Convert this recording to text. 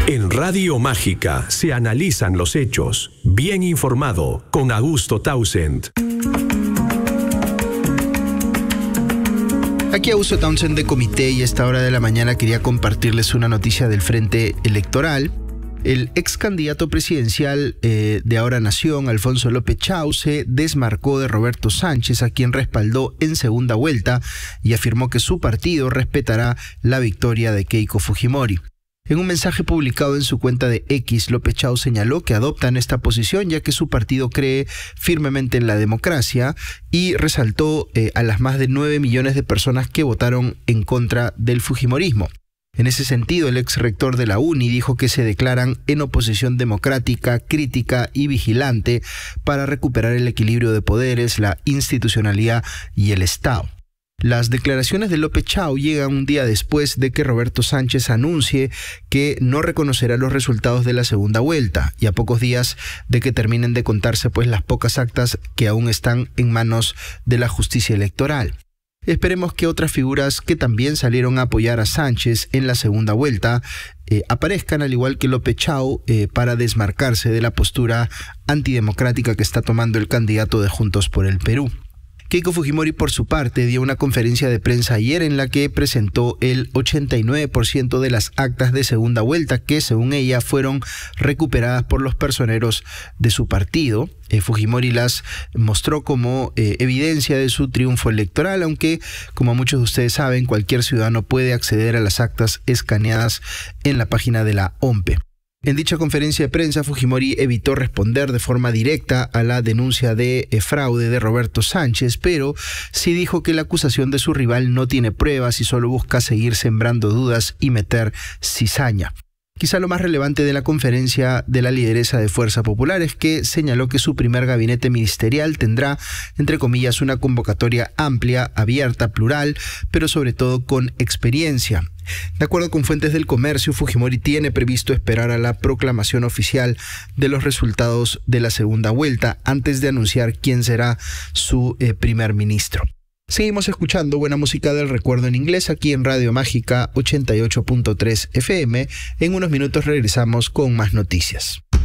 En Radio Mágica se analizan los hechos. Bien informado con Augusto Townsend. Aquí Augusto Townsend de Comité, y a esta hora de la mañana quería compartirles una noticia del Frente Electoral. El ex candidato presidencial de Ahora Nación, Alfonso López Chau, se desmarcó de Roberto Sánchez, a quien respaldó en segunda vuelta, y afirmó que su partido respetará la victoria de Keiko Fujimori. En un mensaje publicado en su cuenta de X, López Chau señaló que adoptan esta posición ya que su partido cree firmemente en la democracia, y resaltó a las más de 9 millones de personas que votaron en contra del fujimorismo. En ese sentido, el ex rector de la UNI dijo que se declaran en oposición democrática, crítica y vigilante para recuperar el equilibrio de poderes, la institucionalidad y el Estado. Las declaraciones de López Chau llegan un día después de que Roberto Sánchez anuncie que no reconocerá los resultados de la segunda vuelta, y a pocos días de que terminen de contarse las pocas actas que aún están en manos de la justicia electoral. Esperemos que otras figuras que también salieron a apoyar a Sánchez en la segunda vuelta aparezcan, al igual que López Chau, para desmarcarse de la postura antidemocrática que está tomando el candidato de Juntos por el Perú. Keiko Fujimori, por su parte, dio una conferencia de prensa ayer en la que presentó el 89% de las actas de segunda vuelta que, según ella, fueron recuperadas por los personeros de su partido. Fujimori las mostró como evidencia de su triunfo electoral, aunque, como muchos de ustedes saben, cualquier ciudadano puede acceder a las actas escaneadas en la página de la OMPE. En dicha conferencia de prensa, Fujimori evitó responder de forma directa a la denuncia de fraude de Roberto Sánchez, pero sí dijo que la acusación de su rival no tiene pruebas y solo busca seguir sembrando dudas y meter cizaña. Quizá lo más relevante de la conferencia de la lideresa de Fuerza Popular es que señaló que su primer gabinete ministerial tendrá, entre comillas, una convocatoria amplia, abierta, plural, pero sobre todo con experiencia. De acuerdo con fuentes del comercio, Fujimori tiene previsto esperar a la proclamación oficial de los resultados de la segunda vuelta antes de anunciar quién será su primer ministro. Seguimos escuchando buena música del recuerdo en inglés aquí en Radio Mágica 88.3 FM. En unos minutos regresamos con más noticias.